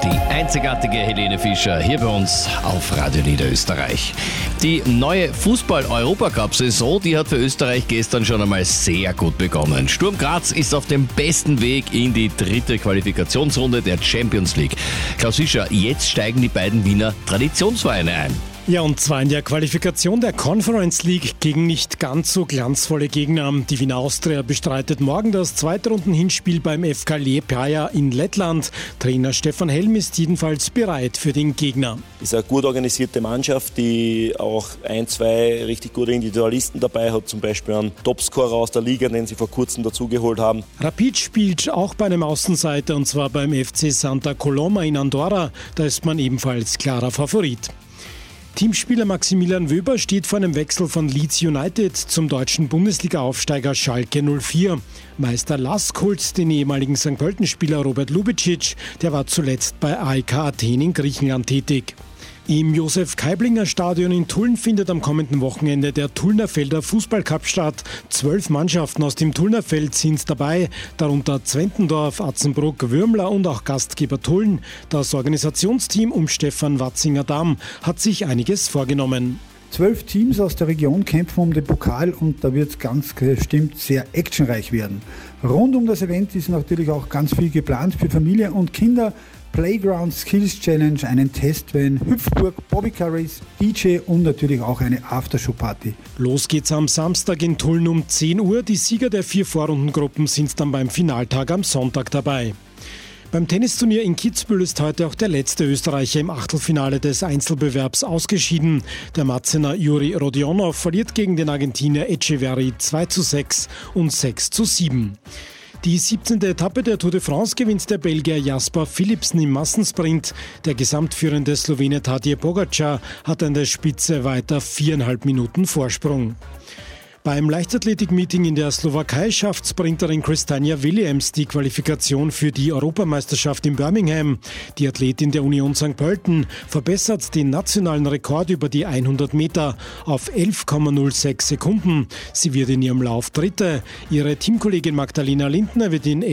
Die einzigartige Helene Fischer hier bei uns auf Radio Niederösterreich. Die neue Fußball-Europacup-Saison, die hat für Österreich gestern schon einmal sehr gut begonnen. Sturm Graz ist auf dem besten Weg in die 3. Qualifikationsrunde der Champions League. Klaus Fischer, jetzt steigen die beiden Wiener Traditionsvereine ein. Ja, und zwar in der Qualifikation der Conference League gegen nicht ganz so glanzvolle Gegner. Die Wiener Austria bestreitet morgen das zweite Rundenhinspiel beim FK Liepaja in Lettland. Trainer Stefan Helm ist jedenfalls bereit für den Gegner. Es ist eine gut organisierte Mannschaft, die auch 1-2 richtig gute Individualisten dabei hat. Zum Beispiel einen Topscorer aus der Liga, den sie vor kurzem dazugeholt haben. Rapid spielt auch bei einem Außenseiter, und zwar beim FC Santa Coloma in Andorra. Da ist man ebenfalls klarer Favorit. Teamspieler Maximilian Wöber steht vor einem Wechsel von Leeds United zum deutschen Bundesliga-Aufsteiger Schalke 04. Meister Lask holt den ehemaligen St. Pölten-Spieler Robert Lubicic, der war zuletzt bei AEK Athen in Griechenland tätig. Im Josef-Kaiblinger-Stadion in Tulln findet am kommenden Wochenende der Tullnerfelder Fußballcup statt. 12 Mannschaften aus dem Tullnerfeld sind dabei, darunter Zwentendorf, Atzenbruck, Würmler und auch Gastgeber Tulln. Das Organisationsteam um Stefan Watzinger-Damm hat sich einiges vorgenommen. 12 Teams aus der Region kämpfen um den Pokal und da wird es ganz bestimmt sehr actionreich werden. Rund um das Event ist natürlich auch ganz viel geplant für Familie und Kinder. Playground Skills Challenge, einen Testvan, Hüpfburg, Bobbycar-Race, DJ und natürlich auch eine Aftershow-Party. Los geht's am Samstag in Tulln um 10 Uhr. Die Sieger der 4 Vorrundengruppen sind dann beim Finaltag am Sonntag dabei. Beim Tennisturnier in Kitzbühel ist heute auch der letzte Österreicher im Achtelfinale des Einzelbewerbs ausgeschieden. Der Matzener Juri Rodionov verliert gegen den Argentinier Echeverri 2:6 und 6:7. Die 17. Etappe der Tour de France gewinnt der Belgier Jasper Philipsen im Massensprint. Der gesamtführende Slowene Tadej Pogačar hat an der Spitze weiter 4,5 Minuten Vorsprung. Beim Leichtathletik-Meeting in der Slowakei schafft Sprinterin Kristania Williams die Qualifikation für die Europameisterschaft in Birmingham. Die Athletin der Union St. Pölten verbessert den nationalen Rekord über die 100 Meter auf 11,06 Sekunden. Sie wird in ihrem Lauf Dritte. Ihre Teamkollegin Magdalena Lindner wird in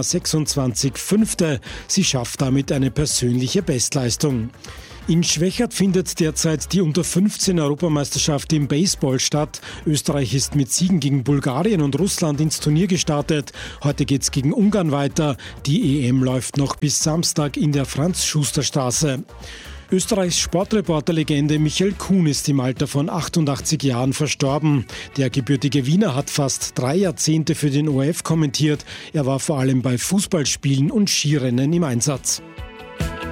11,26 Fünfte. Sie schafft damit eine persönliche Bestleistung. In Schwechat findet derzeit die Unter-15-Europameisterschaft im Baseball statt. Österreich ist mit Siegen gegen Bulgarien und Russland ins Turnier gestartet. Heute geht's gegen Ungarn weiter. Die EM läuft noch bis Samstag in der Franz-Schuster-Straße. Österreichs Sportreporter-Legende Michael Kuhn ist im Alter von 88 Jahren verstorben. Der gebürtige Wiener hat fast 3 Jahrzehnte für den ORF kommentiert. Er war vor allem bei Fußballspielen und Skirennen im Einsatz.